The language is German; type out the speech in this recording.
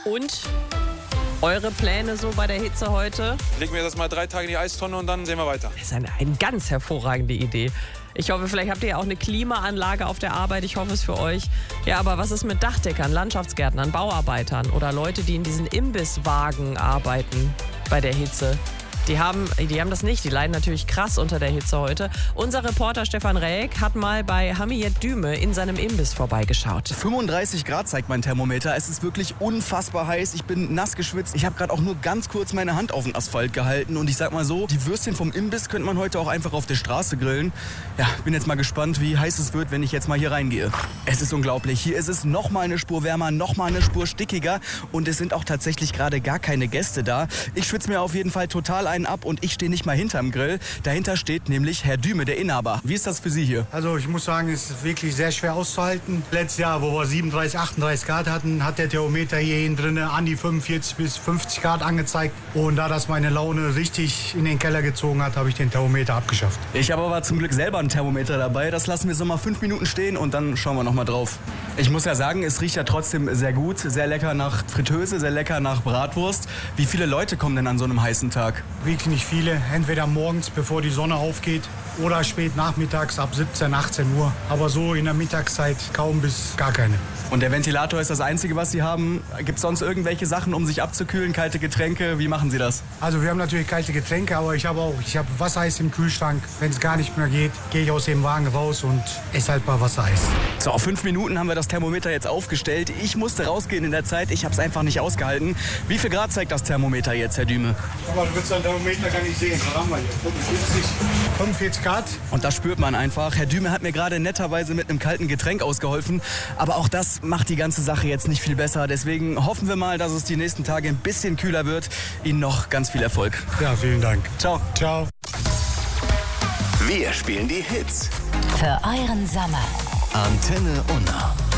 Und eure Pläne so bei der Hitze heute? Legen wir das mal 3 Tage in die Eistonne und dann sehen wir weiter. Das ist eine ganz hervorragende Idee. Ich hoffe, vielleicht habt ihr ja auch eine Klimaanlage auf der Arbeit. Ich hoffe es für euch. Ja, aber was ist mit Dachdeckern, Landschaftsgärtnern, Bauarbeitern oder Leute, die in diesen Imbisswagen arbeiten bei der Hitze? Die haben das nicht. Die leiden natürlich krass unter der Hitze heute. Unser Reporter Stefan Räck hat mal bei Hamiyet Düme in seinem Imbiss vorbeigeschaut. 35 Grad zeigt mein Thermometer. Es ist wirklich unfassbar heiß. Ich bin nass geschwitzt. Ich habe gerade auch nur ganz kurz meine Hand auf den Asphalt gehalten. Und ich sag mal so, die Würstchen vom Imbiss könnte man heute auch einfach auf der Straße grillen. Ja, bin jetzt mal gespannt, wie heiß es wird, wenn ich jetzt mal hier reingehe. Es ist unglaublich. Hier ist es noch mal eine Spur wärmer, noch mal eine Spur stickiger. Und es sind auch tatsächlich gerade gar keine Gäste da. Ich schwitze mir auf jeden Fall total einen ab und ich stehe nicht mal hinterm Grill. Dahinter steht nämlich Herr Düme, der Inhaber. Wie ist das für Sie hier? Also ich muss sagen, es ist wirklich sehr schwer auszuhalten. Letztes Jahr, wo wir 37, 38 Grad hatten, hat der Thermometer hier hinten drin an die 45 bis 50 Grad angezeigt. Und da das meine Laune richtig in den Keller gezogen hat, habe ich den Thermometer abgeschafft. Ich habe aber zum Glück selber ein Thermometer dabei. Das lassen wir so mal 5 Minuten stehen und dann schauen wir noch mal drauf. Ich muss ja sagen, es riecht ja trotzdem sehr gut. Sehr lecker nach Fritteuse, sehr lecker nach Bratwurst. Wie viele Leute kommen denn an so einem heißen Tag? Wirklich nicht viele. Entweder morgens, bevor die Sonne aufgeht, oder spät nachmittags ab 17, 18 Uhr. Aber so in der Mittagszeit kaum bis gar keine. Und der Ventilator ist das Einzige, was Sie haben. Gibt es sonst irgendwelche Sachen, um sich abzukühlen, kalte Getränke? Wie machen Sie das? Also wir haben natürlich kalte Getränke, aber ich habe Wassereis im Kühlschrank. Wenn es gar nicht mehr geht, gehe ich aus dem Wagen raus und esse halt mal Wassereis. So, auf 5 Minuten haben wir das Thermometer jetzt aufgestellt. Ich musste rausgehen in der Zeit. Ich habe es einfach nicht ausgehalten. Wie viel Grad zeigt das Thermometer jetzt, Herr Düme? Aber du willst dein Thermometer gar nicht sehen. Was haben wir hier? 45 Grad. Und das spürt man einfach. Herr Düme hat mir gerade netterweise mit einem kalten Getränk ausgeholfen. Aber auch das macht die ganze Sache jetzt nicht viel besser. Deswegen hoffen wir mal, dass es die nächsten Tage ein bisschen kühler wird. Ihnen noch ganz viel Erfolg. Ja, vielen Dank. Ciao. Ciao. Wir spielen die Hits. Für euren Sommer. Antenne Unna.